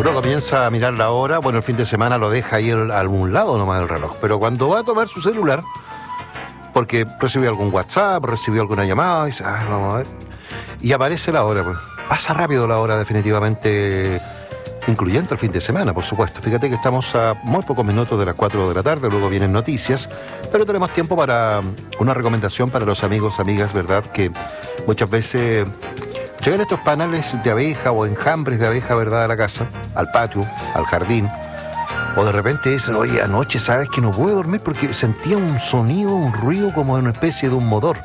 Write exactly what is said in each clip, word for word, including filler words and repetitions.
Uno comienza a mirar la hora, bueno, el fin de semana lo deja ahí a algún lado nomás el reloj, pero cuando va a tomar su celular, porque recibió algún WhatsApp, recibió alguna llamada, dice, ah, vamos a ver, y aparece la hora, pues. Pasa rápido la hora, definitivamente, incluyendo el fin de semana, por supuesto. Fíjate que estamos a muy pocos minutos de las cuatro de la tarde, luego vienen noticias, pero tenemos tiempo para una recomendación para los amigos, amigas, ¿verdad? Que muchas veces llegan estos panales de abeja o enjambres de abeja, ¿verdad?, a la casa, al patio, al jardín, o de repente dicen, oye, anoche, ¿sabes que no pude dormir porque sentía un sonido, un ruido como de una especie de un motor?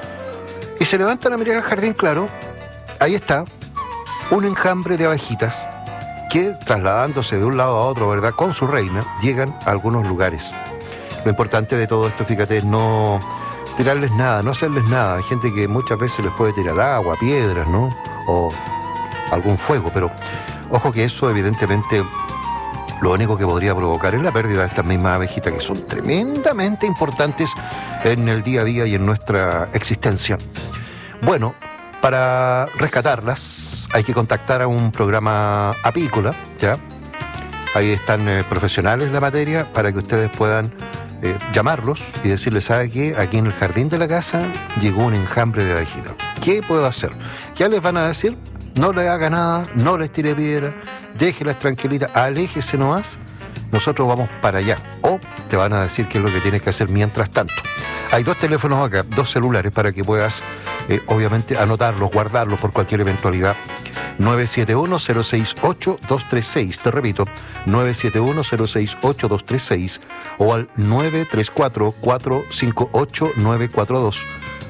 Y se levantan a mirar al jardín, claro, ahí está, un enjambre de abejitas que, trasladándose de un lado a otro, ¿verdad?, con su reina, llegan a algunos lugares. Lo importante de todo esto, fíjate, es no tirarles nada, no hacerles nada. Hay gente que muchas veces les puede tirar agua, piedras, ¿no?, o algún fuego, pero ojo que eso evidentemente lo único que podría provocar es la pérdida de estas mismas abejitas, que son tremendamente importantes en el día a día y en nuestra existencia. Bueno, para rescatarlas hay que contactar a un programa apícola, ¿ya? Ahí están eh, profesionales en la materia para que ustedes puedan eh, llamarlos y decirles, ¿sabe qué? Aquí en el jardín de la casa llegó un enjambre de abejitas. ¿Qué puedo hacer? Ya les van a decir, no les haga nada, no les tire piedra, déjelas tranquilitas, aléjese nomás, nosotros vamos para allá. O te van a decir qué es lo que tienes que hacer mientras tanto. Hay dos teléfonos acá, dos celulares para que puedas, eh, obviamente, anotarlos, guardarlos por cualquier eventualidad. nueve siete uno, cero seis ocho, dos tres seis, te repito, nueve siete uno, cero seis ocho, dos tres seis o al nueve tres cuatro, cuatro cinco ocho, nueve cuatro dos.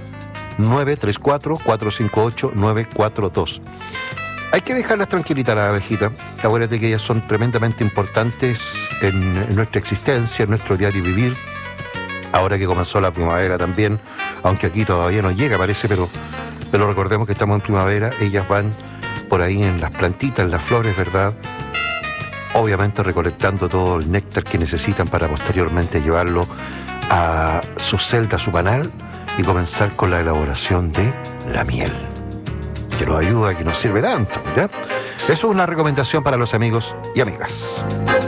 nueve tres cuatro, cuatro cinco ocho, nueve cuatro dos. Hay que dejarlas tranquilitas las abejitas. Acuérdate que ellas son tremendamente importantes en, en nuestra existencia, en nuestro diario vivir. Ahora que comenzó la primavera también, aunque aquí todavía no llega, parece, pero, pero recordemos que estamos en primavera, ellas van por ahí en las plantitas, en las flores, ¿verdad? Obviamente recolectando todo el néctar que necesitan para posteriormente llevarlo a su celda, a su panal, y comenzar con la elaboración de la miel, que nos ayuda, que nos sirve tanto, ¿ya? Eso es una recomendación para los amigos y amigas.